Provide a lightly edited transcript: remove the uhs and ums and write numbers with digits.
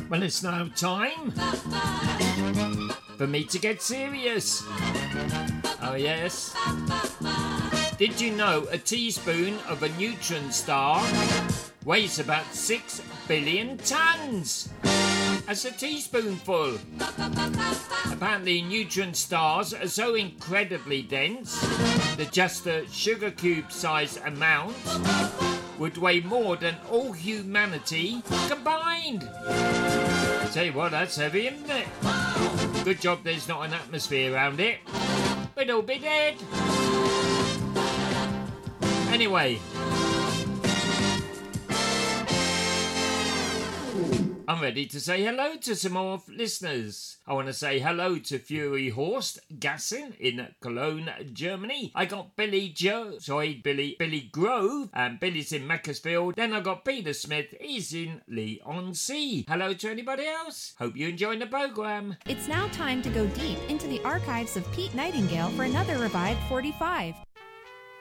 Well, it's now time for me to get serious. Oh, yes. Did you know a teaspoon of a neutron star weighs about 6 billion tons? That's a teaspoonful. Apparently, neutron stars are so incredibly dense that just a sugar cube size amount would weigh more than all humanity combined. I tell you what, that's heavy, isn't it? Good job there's not an atmosphere around it. We'd all be dead. Anyway, I'm ready to say hello to some more listeners. I want to say hello to Fury Horst Gassin in Cologne, Germany. I got Billy Grove, and Billy's in Macclesfield. Then I got Peter Smith, he's in Leigh-on-Sea. Hello to anybody else. Hope you're enjoying the programme. It's now time to go deep into the archives of Pete Nightingale for another Revived 45.